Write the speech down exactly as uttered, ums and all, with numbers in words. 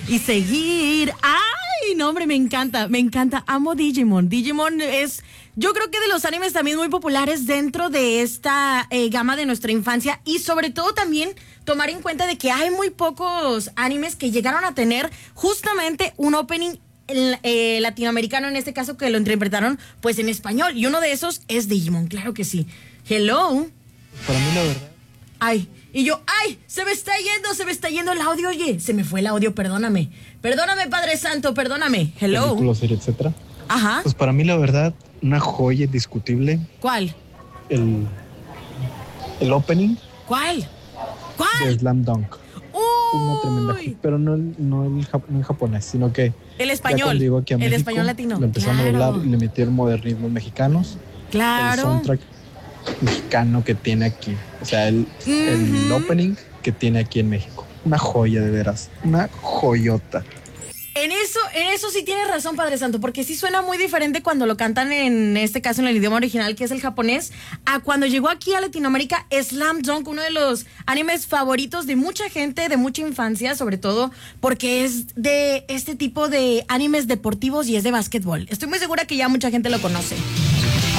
y seguir. ¡Ay, no, hombre, me encanta, me encanta! Amo Digimon. Digimon es, yo creo que de los animes también muy populares dentro de esta eh, gama de nuestra infancia, y sobre todo también tomar en cuenta de que hay muy pocos animes que llegaron a tener justamente un opening eh, latinoamericano, en este caso, que lo interpretaron pues en español, y uno de esos es Digimon, claro que sí. Hello. Para mí la verdad. Ay, y yo, ay, se me está yendo, se me está yendo el audio, oye, se me fue el audio, perdóname. Perdóname, Padre Santo, perdóname. Hello. Película, serie, etcétera. Ajá. Pues para mí la verdad, una joya indiscutible. ¿Cuál? El, el opening ¿Cuál? ¿Cuál? de Slam Dunk. Uy. Una tremenda joya, pero no el, no el, jap- no el japonés, sino que El ya español. cuando llegó aquí a El México, español latino. lo empezaron Claro. a doblar y le metieron modernismos mexicanos. El Claro. soundtrack mexicano que tiene aquí, o sea, el, el Ujú. opening que tiene aquí en México. Una joya, de veras, una joyota. En eso, en eso sí tienes razón, Padre Santo, porque sí suena muy diferente cuando lo cantan, en este caso en el idioma original, que es el japonés, a cuando llegó aquí a Latinoamérica. Slam Dunk, uno de los animes favoritos de mucha gente, de mucha infancia, sobre todo porque es de este tipo de animes deportivos y es de básquetbol. Estoy muy segura que ya mucha gente lo conoce.